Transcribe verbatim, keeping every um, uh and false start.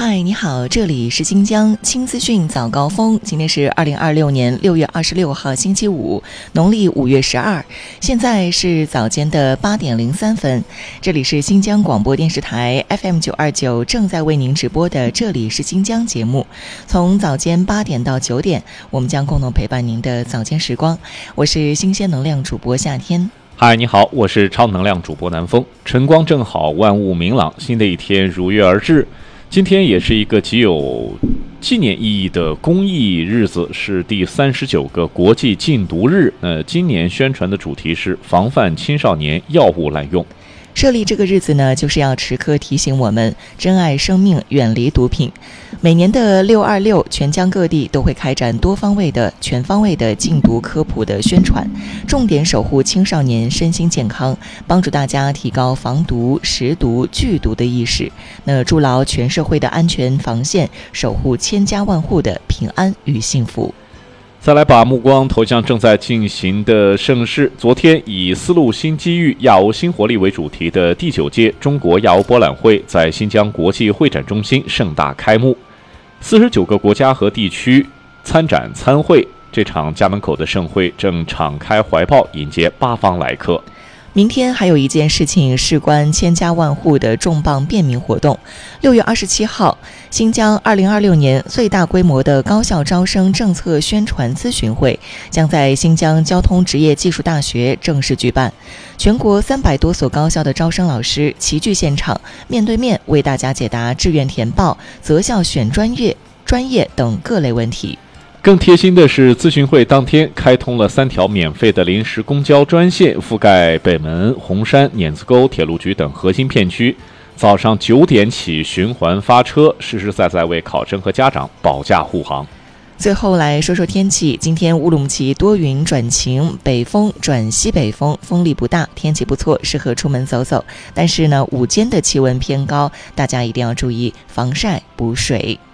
嗨，你好，这里是新疆轻资讯早高峰。今天是二零二六年六月二十六号星期五，农历五月十二，现在是早间的八点零三分。这里是新疆广播电视台 F M 九二九正在为您直播的这里是新疆节目。从早间八点到九点，我们将共同陪伴您的早间时光。我是新鲜能量主播夏天。 嗨，你好，我是超能量主播南风。晨光正好，万物明朗，新的一天如约而至。今天也是一个极有纪念意义的公益日子，是第三十九个国际禁毒日。呃，今年宣传的主题是防范青少年药物滥用。 设立这个日子呢，就是要时刻提醒我们珍爱生命，远离毒品。每年的六二六，全疆各地都会开展多方位的、全方位的禁毒科普的宣传，重点守护青少年身心健康，帮助大家提高防毒、识毒、拒毒的意识，那筑牢全社会的安全防线，守护千家万户的平安与幸福。 再来把目光投向正在进行的盛事。昨天以丝路新机遇、亚欧新活力为主题的第九届中国亚欧博览会在新疆国际会展中心盛大开幕，四十九个国家和地区参展参会。这场家门口的盛会正敞开怀抱迎接八方来客。 明天还有一件事情事关千家万户的重磅便民活动。六月二十七号，新疆二零二六年最大规模的高校招生政策宣传咨询会将在新疆交通职业技术大学正式举办。全国三百多所高校的招生老师齐聚现场，面对面为大家解答志愿填报、择校选专业、专业等各类问题。 更贴心的是，咨询会当天开通了三条免费的临时公交专线，覆盖北门、红山、碾子沟铁路局等核心片区。早上九点起循环发车，实实在在为考生和家长保驾护航。 最后来说说天气，今天乌鲁木齐多云转晴，北风转西北风，风力不大，天气不错，适合出门走走。但是呢，午间的气温偏高，大家一定要注意防晒补水。